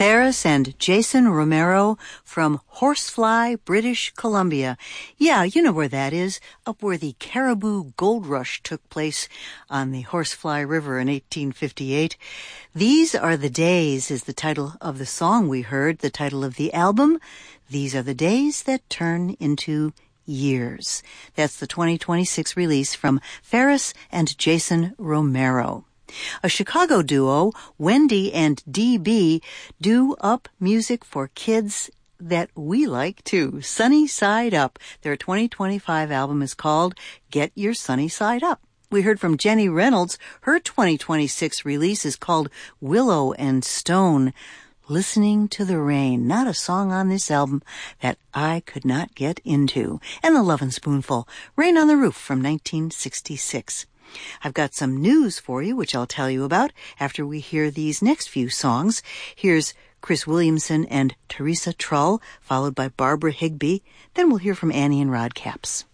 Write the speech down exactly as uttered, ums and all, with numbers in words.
Ferris and Jason Romero from Horsefly, British Columbia. Yeah, you know where that is, up where the Caribou Gold Rush took place on the Horsefly River in eighteen fifty-eight. These Are the Days is the title of the song we heard, the title of the album. These are the days that turn into years. That's the twenty twenty-six release from Ferris and Jason Romero. A Chicago duo, Wendy and D B, do up music for kids that we like too. Sunny Side Up. Their twenty twenty-five album is called Get Your Sunny Side Up. We heard from Jenny Reynolds. Her twenty twenty-six release is called Willow and Stone. Listening to the Rain, not a song on this album that I could not get into. And The Lovin' Spoonful, Rain on the Roof from nineteen sixty-six. I've got some news for you, which I'll tell you about after we hear these next few songs. Here's Chris Williamson and Teresa Trull, followed by Barbara Higbee. Then we'll hear from Annie and Rod Capps.